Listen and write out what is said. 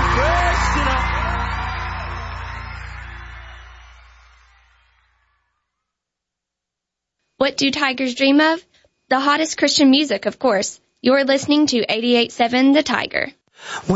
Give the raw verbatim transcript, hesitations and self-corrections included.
question. What do Tigers dream of? The hottest Christian music, of course. You're listening to eighty-eight point seven The Tiger.